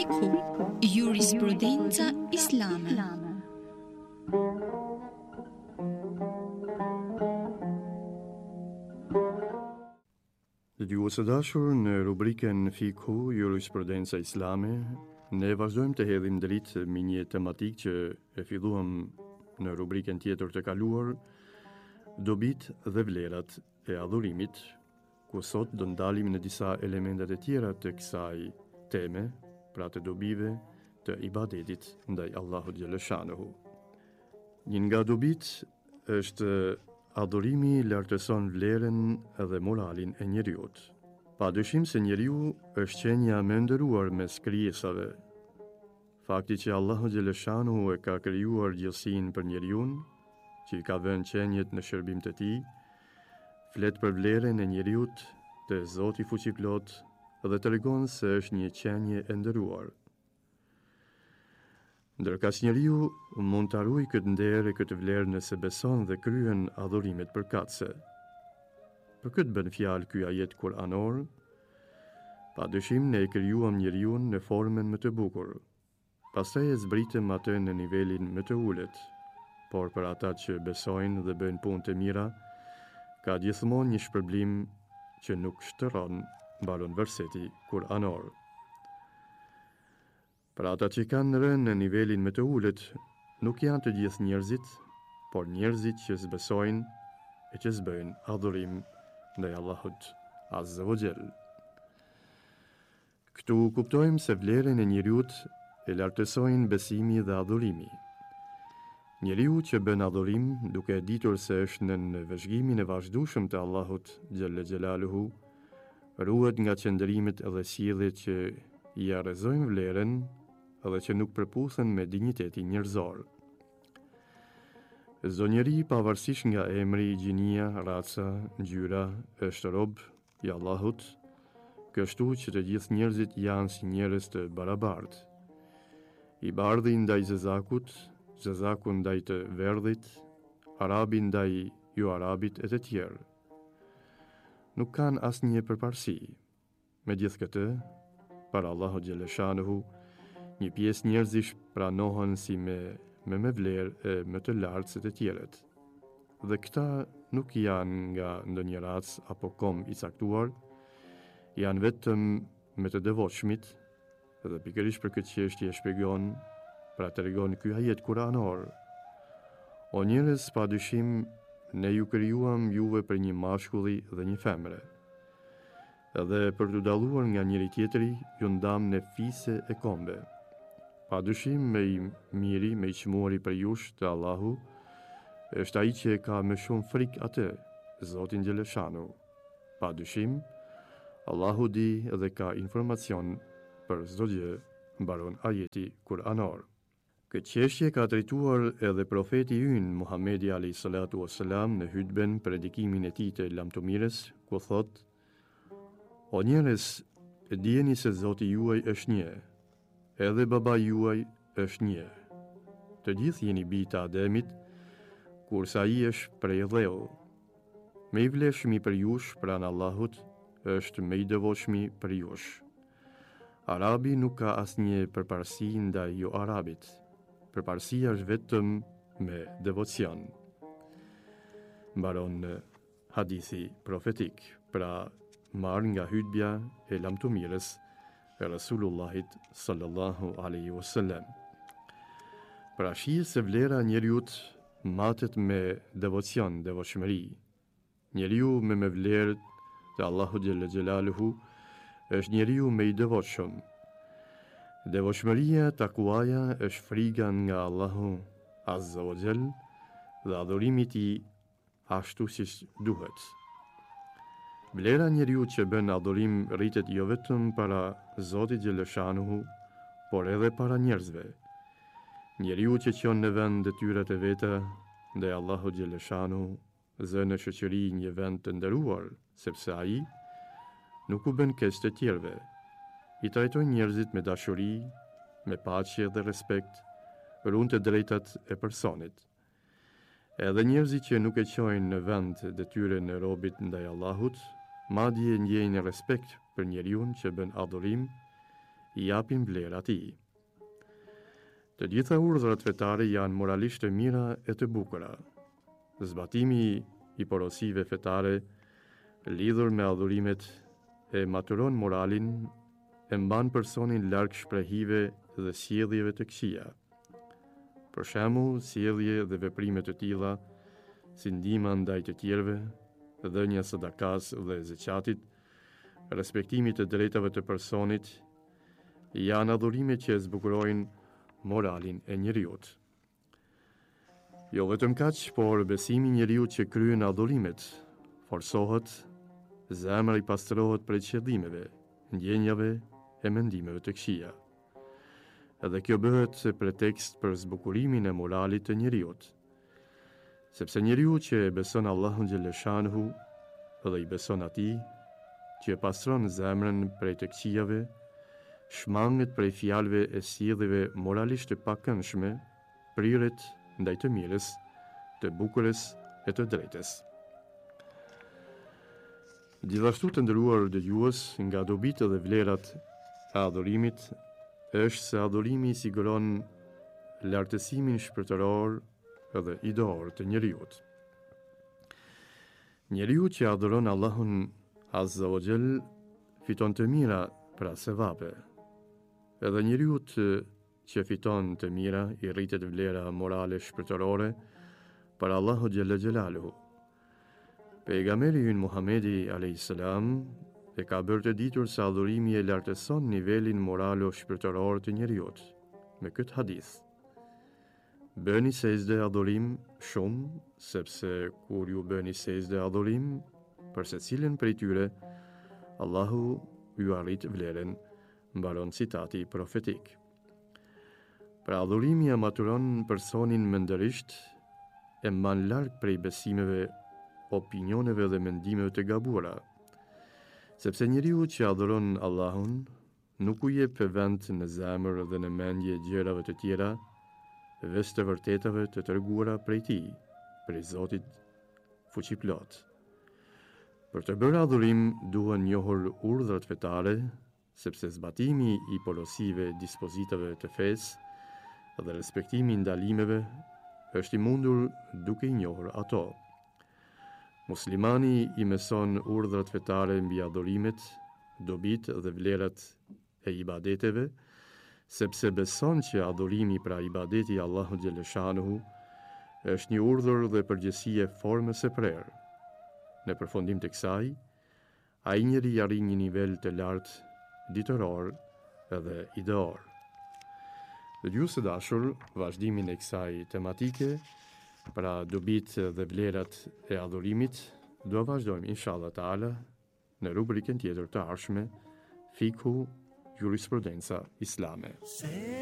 Fiqhu, jurisprudenca islame. Të dëgjuesë dashur, në rubrikën Fiqhu, jurisprudenca islame, ne vazhdojmë të hedhim dritë mbi një tematikë që e filluam në rubrikën tjetër të kaluar, dobit dhe vlerat e adhurimit, ku sot do ndalim në disa elementet e tjera të kësaj teme, pra të dobive të ibadetit ndaj Allahut xhaleshanuhu. Një nga dobit është adhurimi lartëson vlerën dhe moralin e njeriut. Pa dyshim se njeriu është qenja më nderuar mes krijesave. Fakti që Allahu xhaleshanuhu e ka krijuar gjithësinë për njeriun, që i ka vënë qenjet në shërbim të tij, flet për vlerën e njeriut të Zoti fuqiplot dhe tregon se është një qenje e nderuar. Ndërka që njeriu mund të arruaj këtë nder e këtë vlerë nëse beson dhe kryen adhurimet përkatëse. Për këtë bën fjalë ky ajet kuranor, pa dyshim ne e krijuam njeriun në formën më të bukur. Pastaj e zbritëm atë në nivelin më të ulët, por për ata që besojnë dhe bëjnë punë të mira, ka gjithmonë një shpërblim që nuk shtërron, mbaron verseti kuranor. Për ata që kanë rënë në nivelin më të ulët, nuk janë të gjithë njerëzit, por njerëzit që zbesojnë e që zbëjnë adhurim ndaj Allahut Azza wa Jall. Këtu kuptojmë se vlerën e njeriut e lartësojnë besimi dhe adhurimi. Njeriu që bën adhurim, duke ditur se është në vëzhgimin e vazhdueshëm të Allahut Xhelle Xhelaluhu, ruhet nga qëndrimet dhe sjelljet që i arrezojnë vlerën dhe që nuk përputhen me dinjitetin njerëzor. Çdo njeri, pavarësisht nga emri, gjinia, raca, ngjyra, është rob i Allahut, kështu që të gjithë njerëzit janë si njerëz të barabartë. I bardhi ndaj zezakut, zezaku ndaj të verdhit, arabi ndaj jo arabit e të tjerë. Nuk kanë asnjë përparësi. Megjithatë, para Allahut xhaleshanuhu, një pjesë njerëzish pranohen si me vlerë e më të lartë se të tjerët. Dhe këta nuk janë nga ndonjë racë apo kom i caktuar, janë vetëm me të devotshmit, dhe pikërisht për këtë çështje shpjegon, pra tregon ky ajet kuranor. O njerëz, padyshim ne ju krijuam juve për një mashkulli dhe një femre. Edhe për të dalluar nga njëri tjetri, ju ndam në fise e kombe. Padyshim me i miri, me i çmuari për jush të Allahu, është ai që ka më shumë frikë atë, Zotin xhaleshanu. Padyshim, Allahu di dhe ka informacion për çdo gjë, mbaron ajeti kuranor. Këtë çështje ka trajtuar edhe profeti ynë Muhamedi alayhi salatu wassalam në hutben predikimin e tij të lamtomirës, ku thotë: O njerëz, dijeni se Zoti juaj është një, edhe baba juaj është një. Të gjithë jeni bijtë të Ademit, kurse ai është prej dheu. Me i vlefshmi për jush pranë Allahut është me i devotshmi për jush. Arabi nuk ka asnjë përparësi ndaj jo arabit. Përparësia është vetëm me devocion. Mbaron hadithi profetik, pra marrë nga hutbja e lamtumirës e Rasulullahit sallallahu alaihi wasallam. Pra shih se vlera njeriut matet me devocion, devotshmëri. Njeriu me vlerë të Allahu Xhelle Xhelaluhu është njeriu me i devotshëm. Devotshmëria, takuaja është friga nga Allahu Azza wa Jall dhe adhurimi i tij ashtu siç duhet. Vlera njeriu që bën adhurim rritet jo vetëm para Zotit xhaleshanuhu, por edhe para njerëzve. Njeriu që qon në vend detyrat e veta ndaj Allahut xhaleshanuhu, zë në shoqëri një vend të nderuar, sepse ai nuk u bën keq të tjerëve. I trajton njerëzit me dashuri, me paqe dhe respekt, ruan të drejtat e personit. Edhe njerëzit që nuk e qojnë në vend detyrën e robit ndaj Allahut, madje ndjejnë respekt për njeriun që bën adhurim, i japin vlerë atij. Të gjitha urdhrat fetare janë moralisht të mira e të bukura. Zbatimi i porosive fetare lidhur me adhurimet e maturon moralin, e mban personin larg shprehive dhe sjelljeve të këqija. Për shembull, sjellje dhe veprime të tilla, si ndihma ndaj të tjerëve, dhënia sadakas dhe zeqatit, respektimi të drejtave të personit, janë adhurime që zbukurojnë moralin e njeriut. Jo vetëm kaq, por besimi i njeriut që kryen adhurimet forcohet, zemra i pastrohet prej qëllimeve, ndjenjave e mendimeve të këqija. Edhe kjo bëhet pretekst për zbukurimin e moralit të njeriut, sepse njeriu që e beson Allahun xhaleshanuhu dhe i beson atij, që e pastron zemrën prej të këqijave, shmanget prej fjalëve e sjelljeve moralisht të pakëndshme, priret ndaj të mirës, të bukurës e të drejtës. Gjithashtu të nderuar dëgjues, nga dobitë dhe vlerat e adhurimit është se adhurimi siguron lartësimin shpirtëror dhe idor të njeriut. Njeriu që adhuron Allahun Azza wa Jall fiton të mira pra sevape. Edhe njeriu që fiton të mira i rritet vlera morale shpirtërore për Allahu Xhella Xhelaluhu. Pejgamberi ynë Muhamedi a.s. e ka bërë të ditur se adhurimi e lartëson nivelin moralo shpirtëror të njeriut me këtë hadith. Bëni sejdë adhurim shumë, sepse kur ju bëni sejdë adhurim, për secilin prej tyre, Allahu ju arrit vlerën, mbaron citati profetik. Pra adhurimi e maturon personin mendërisht, e mban larg prej besimeve, opinioneve dhe mendimeve të gabuara, sepse njeriu që adhuron Allahun nuk u jep vend në zemër dhe në mendje gjërave të tjera, veç të vërtetave të treguara prej tij, prej Zotit fuqiplot. Për të bërë adhurim duhen njohur urdhrat fetare, sepse zbatimi i porosive dispozitave të fesë dhe respektimi i ndalimeve është i mundur duke i njohur ato. Muslimani i mëson urdhrat fetare mbi adhurimet, dobitë dhe vlerat e ibadeteve, sepse beson që adhurimi pra ibadeti i Allahut xhaleshanuhu është një urdhër dhe përgjegjësi e formës së prerë. Në përfundim të kësaj, ai njeri arrin një nivel të lartë ditëror edhe ideor. Dëgjues të dashur, vazhdimin e kësaj tematike, pra dobitë dhe vlerat e adhurimit, do vazhdojmë inshallah taala në rubrikën tjetër të ardhshme, Fikhu, jurisprudenca islame.